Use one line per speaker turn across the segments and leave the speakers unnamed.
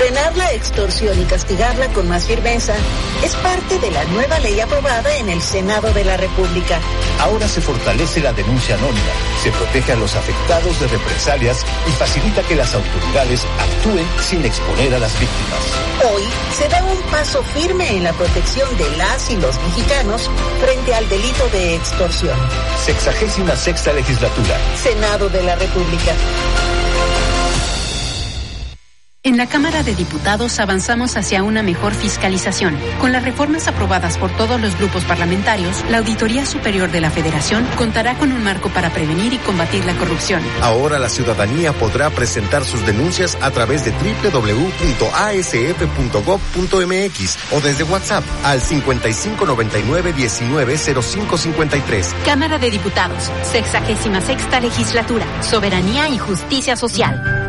Frenar la extorsión y castigarla con más firmeza es parte de la nueva ley aprobada en el Senado de la República.
Ahora se fortalece la denuncia anónima, se protege a los afectados de represalias y facilita que las autoridades actúen sin exponer a las víctimas.
Hoy se da un paso firme en la protección de las y los mexicanos frente al delito de extorsión.
66ª Legislatura.
Senado de la República.
En la Cámara de Diputados avanzamos hacia una mejor fiscalización. Con las reformas aprobadas por todos los grupos parlamentarios, la Auditoría Superior de la Federación contará con un marco para prevenir y combatir la corrupción.
Ahora la ciudadanía podrá presentar sus denuncias a través de www.asf.gov.mx o desde WhatsApp al 5599-190553.
Cámara de Diputados, 66ª Legislatura, Soberanía y Justicia Social.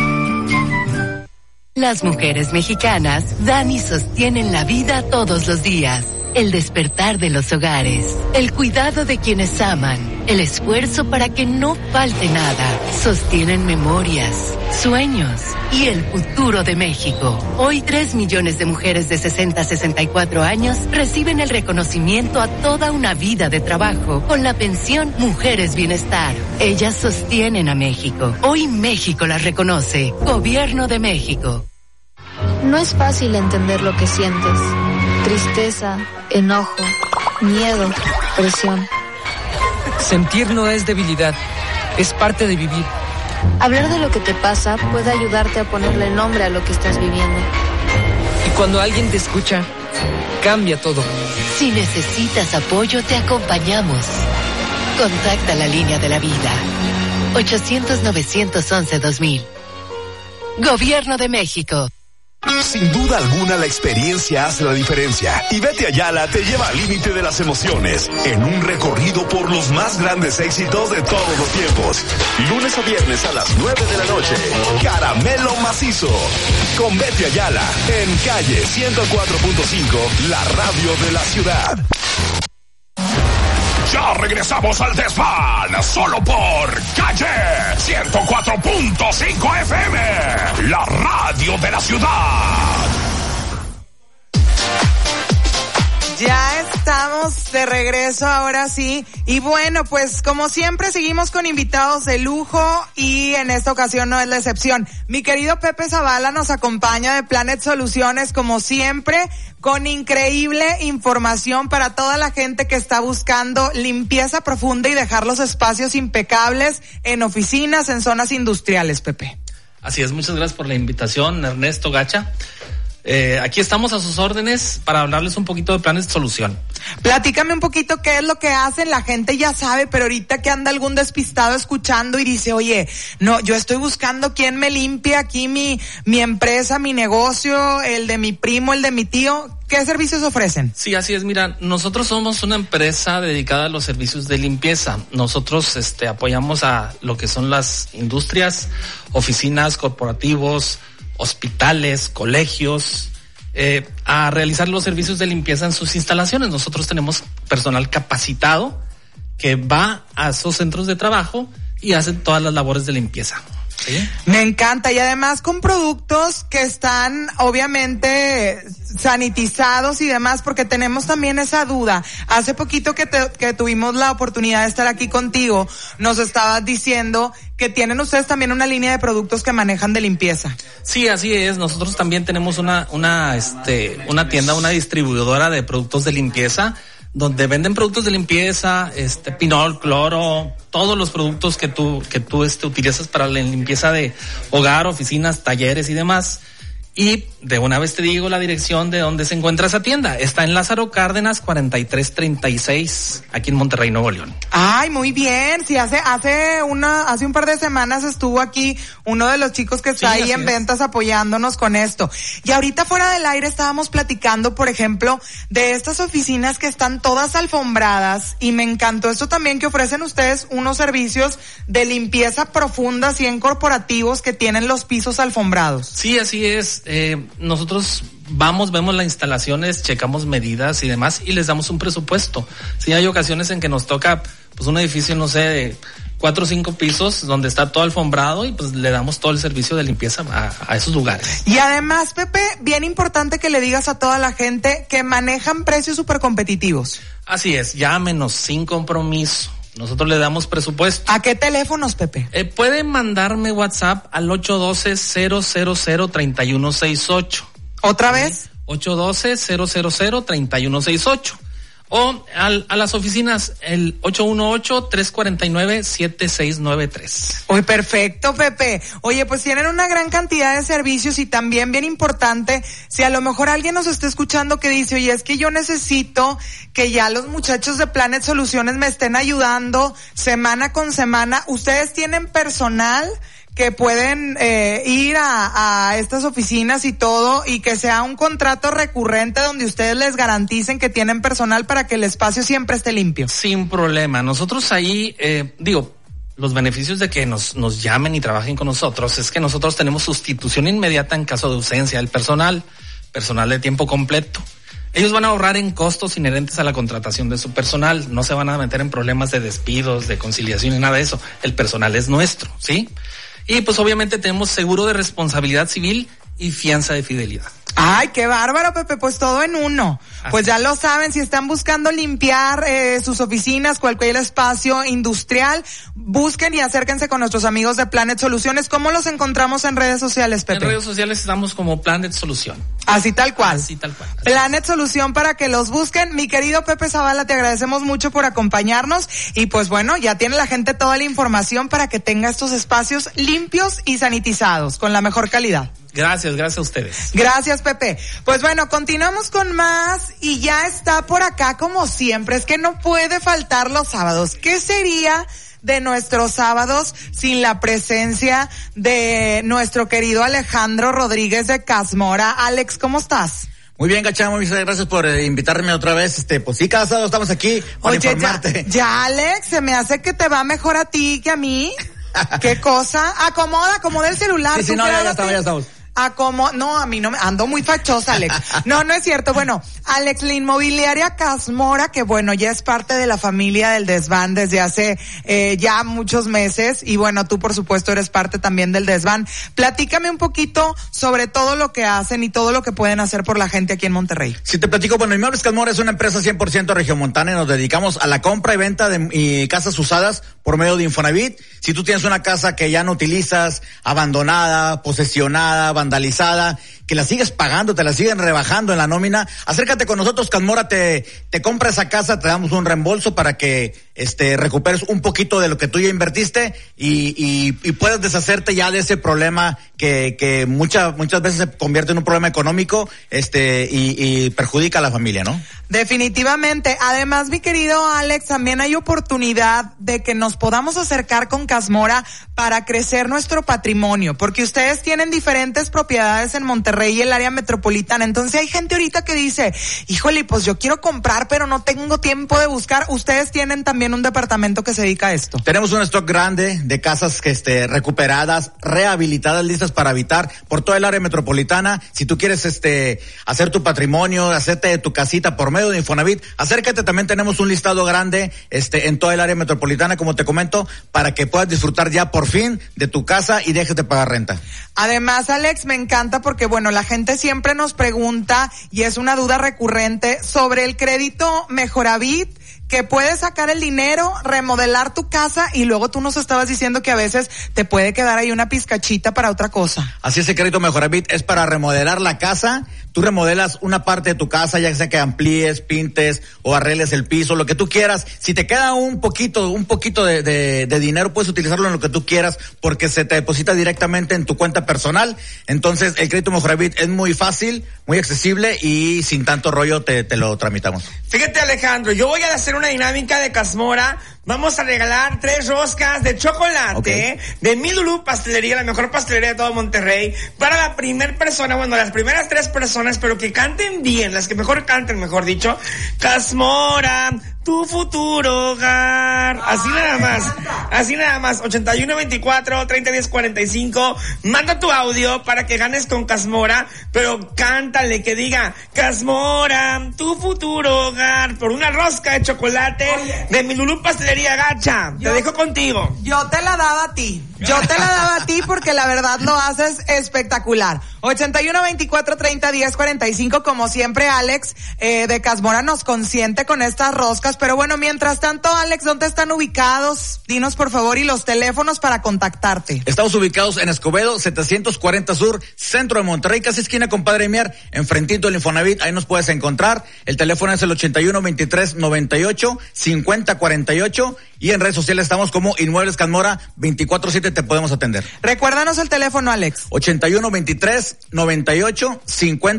Las mujeres mexicanas dan y sostienen la vida todos los días. El despertar de los hogares, el cuidado de quienes aman, el esfuerzo para que no falte nada. Sostienen memorias, sueños y el futuro de México. Hoy 3 millones de mujeres de 60 a 64 años reciben el reconocimiento a toda una vida de trabajo con la pensión Mujeres Bienestar. Ellas sostienen a México. Hoy México las reconoce. Gobierno de México.
No es fácil entender lo que sientes. Tristeza, enojo, miedo, presión.
Sentir no es debilidad, es parte de vivir.
Hablar de lo que te pasa puede ayudarte a ponerle nombre a lo que estás viviendo.
Y cuando alguien te escucha, cambia todo.
Si necesitas apoyo, te acompañamos. Contacta la línea de la vida. 800-911-2000. Gobierno de México.
Sin duda alguna la experiencia hace la diferencia y Betty Ayala te lleva al límite de las emociones en un recorrido por los más grandes éxitos de todos los tiempos. Lunes a viernes a las 9 de la noche, Caramelo Macizo con Betty Ayala en Calle 104.5, la radio de la ciudad. Ya regresamos al desván, solo por Calle 104.5 FM, la radio de la ciudad.
Ya estamos de regreso ahora sí. Y bueno, pues como siempre seguimos con invitados de lujo y en esta ocasión no es la excepción. Mi querido Pepe Zavala nos acompaña de Planet Soluciones como siempre con increíble información para toda la gente que está buscando limpieza profunda y dejar los espacios impecables en oficinas, en zonas industriales, Pepe.
Así es, muchas gracias por la invitación, Ernesto Gacha. Aquí estamos a sus órdenes para hablarles un poquito de Planet Solución.
Platícame un poquito qué es lo que hacen, la gente ya sabe, pero ahorita que anda algún despistado escuchando y dice, oye, no, yo estoy buscando quién me limpie aquí mi empresa, mi negocio, el de mi primo, el de mi tío. ¿Qué servicios ofrecen?
Sí, así es, mira, nosotros somos una empresa dedicada a los servicios de limpieza. Nosotros apoyamos a lo que son las industrias, oficinas, corporativos, hospitales, colegios, a realizar los servicios de limpieza en sus instalaciones. Nosotros tenemos personal capacitado que va a esos centros de trabajo y hacen todas las labores de limpieza. ¿Sí?
Me encanta, y además con productos que están obviamente sanitizados y demás, porque tenemos también esa duda. Hace poquito que tuvimos la oportunidad de estar aquí contigo, nos estabas diciendo que tienen ustedes también una línea de productos que manejan de limpieza.
Sí, así es. Nosotros también tenemos una tienda, una distribuidora de productos de limpieza, donde venden productos de limpieza, pinol, cloro, todos los productos que tú utilizas para la limpieza de hogar, oficinas, talleres y demás. Y de una vez te digo la dirección de donde se encuentra esa tienda. Está en Lázaro Cárdenas 4336, aquí en Monterrey, Nuevo León.
Ay, muy bien. Sí, hace un par de semanas estuvo aquí uno de los chicos que está ahí en ventas apoyándonos con esto. Y ahorita fuera del aire estábamos platicando, por ejemplo, de estas oficinas que están todas alfombradas, y me encantó esto también que ofrecen ustedes unos servicios de limpieza profunda, 100 corporativos que tienen los pisos alfombrados.
Sí, así es. Nosotros vemos las instalaciones, checamos medidas y demás y les damos un presupuesto. Sí, hay ocasiones en que nos toca pues un edificio, no sé, de 4 o 5 pisos donde está todo alfombrado y pues le damos todo el servicio de limpieza a esos lugares.
Y además, Pepe, bien importante que le digas a toda la gente que manejan precios súper competitivos.
Así es, llámenos sin compromiso. Nosotros le damos presupuesto.
¿A qué teléfonos, Pepe?
Pueden mandarme WhatsApp al 812-000-3168.
¿Otra vez?
812-000-3168. O a las oficinas, el 818-349-7693.
Uy, perfecto, Pepe. Oye, pues tienen una gran cantidad de servicios y también bien importante, si a lo mejor alguien nos está escuchando que dice, oye, es que yo necesito que ya los muchachos de Planet Soluciones me estén ayudando semana con semana. ¿Ustedes tienen personal que pueden ir a estas oficinas y todo, y que sea un contrato recurrente donde ustedes les garanticen que tienen personal para que el espacio siempre esté limpio?
Sin problema. Nosotros ahí, los beneficios de que nos llamen y trabajen con nosotros es que nosotros tenemos sustitución inmediata en caso de ausencia del personal de tiempo completo. Ellos van a ahorrar en costos inherentes a la contratación de su personal, no se van a meter en problemas de despidos, de conciliación y nada de eso. El personal es nuestro, ¿sí? Y pues obviamente tenemos seguro de responsabilidad civil y fianza de fidelidad.
Ay, qué bárbaro, Pepe, pues todo en uno. Pues ya lo saben, si están buscando limpiar sus oficinas, cualquier espacio industrial, busquen y acérquense con nuestros amigos de Planet Soluciones. ¿Cómo los encontramos en redes sociales, Pepe?
En redes sociales estamos como Planet Solución.
Así tal cual.
Así tal cual.
Planet Solución para que los busquen. Mi querido Pepe Zavala, te agradecemos mucho por acompañarnos y pues bueno, ya tiene la gente toda la información para que tenga estos espacios limpios y sanitizados con la mejor calidad.
Gracias a ustedes.
Gracias, Pepe. Pues bueno, continuamos con más y ya está por acá como siempre. Es que no puede faltar los sábados. ¿Qué sería de nuestros sábados sin la presencia de nuestro querido Alejandro Rodríguez de Casmora? Alex, ¿cómo estás?
Muy bien, Gacha, muchas gracias por invitarme otra vez. Pues sí, cada sábado estamos aquí para informarte.
Ya, Alex, se me hace que te va mejor a ti que a mí. ¿Qué cosa? Acomoda el celular.
Sí, no, ya estamos.
No, a mí no me ando muy fachosa, Alex. No es cierto. Bueno, Alex, la inmobiliaria Casmora, que bueno, ya es parte de la familia del Desván desde hace ya muchos meses, y bueno, tú por supuesto eres parte también del Desván. Platícame un poquito sobre todo lo que hacen y todo lo que pueden hacer por la gente aquí en Monterrey.
Sí, te platico. Bueno, Inmuebles Casmora es una empresa 100% regiomontana y nos dedicamos a la compra y venta de casas usadas por medio de Infonavit. Si tú tienes una casa que ya no utilizas, abandonada, posesionada, vandalizada, que la sigues pagando, te la siguen rebajando en la nómina, acércate con nosotros. Casmora te compra esa casa, te damos un reembolso para que recuperes un poquito de lo que tú ya invertiste y puedas deshacerte ya de ese problema que muchas veces se convierte en un problema económico y perjudica a la familia, ¿no?
Definitivamente. Además, mi querido Alex, también hay oportunidad de que nos podamos acercar con Casmora para crecer nuestro patrimonio, porque ustedes tienen diferentes propiedades en Monterrey y el área metropolitana. Entonces hay gente ahorita que dice, híjole, pues yo quiero comprar, pero no tengo tiempo de buscar. Ustedes tienen también un departamento que se dedica a esto.
Tenemos un stock grande de casas recuperadas, rehabilitadas, listas para habitar por toda el área metropolitana. Si tú quieres hacer tu patrimonio, hacerte de tu casita por medio de Infonavit, acércate. También tenemos un listado grande en toda el área metropolitana, como te comento, para que puedas disfrutar ya por fin de tu casa y dejes de pagar renta.
Además, Alex, me encanta porque bueno, la gente siempre nos pregunta y es una duda recurrente sobre el crédito Mejoravit, que puedes sacar el dinero, remodelar tu casa y luego tú nos estabas diciendo que a veces te puede quedar ahí una pizcachita para otra cosa.
Así es, el crédito Mejoravit es para remodelar la casa. Tú remodelas una parte de tu casa, ya sea que amplíes, pintes o arregles el piso, lo que tú quieras. Si te queda un poquito de dinero, puedes utilizarlo en lo que tú quieras porque se te deposita directamente en tu cuenta personal. Entonces, el crédito Mejoravit es muy fácil, muy accesible y sin tanto rollo te lo tramitamos.
Fíjate, Alejandro, yo voy a hacer una dinámica de Casmora. Vamos a regalar 3 roscas de chocolate de Milulú Pastelería, la mejor pastelería de todo Monterrey, para la primera persona, bueno, las primeras 3 personas, pero que canten bien, las que mejor canten, mejor dicho. Casmora, tu futuro hogar. Así nada más. 8124-3010-45. Manda tu audio para que ganes con Casmora, pero cántale, que diga Casmora, tu futuro hogar, por una rosca de chocolate de mi Lulú Pastelería Gacha. Te dejo contigo.
Yo te la daba a ti. Porque la verdad lo haces espectacular. 8124-3010-45, como siempre, Alex de Casmora nos consiente con estas roscas. Pero bueno, mientras tanto, Alex, ¿dónde están ubicados? Dinos por favor, y los teléfonos para contactarte.
Estamos ubicados en Escobedo, 740 Sur, centro de Monterrey, casi esquina con Padre Mier, enfrentito del Infonavit, ahí nos puedes encontrar. El teléfono es el 81-23-98-50-48, y en redes sociales estamos como Inmuebles Casmora, 24/7 te podemos atender.
Recuérdanos el teléfono, Alex.
81-23-98-50